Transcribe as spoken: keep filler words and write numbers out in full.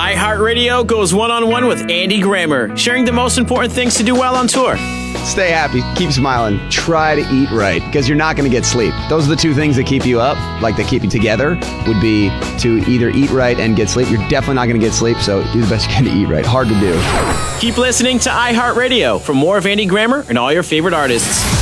iHeartRadio goes one-on-one with Andy Grammer, sharing the most important things to do well on tour. Stay happy, keep smiling, try to eat right, because you're not going to get sleep. Those are the two things that keep you up, like that keep you together, would be to either eat right and get sleep. You're definitely not going to get sleep, so do the best you can to eat right. Hard to do. Keep listening to iHeartRadio for more of Andy Grammer and all your favorite artists.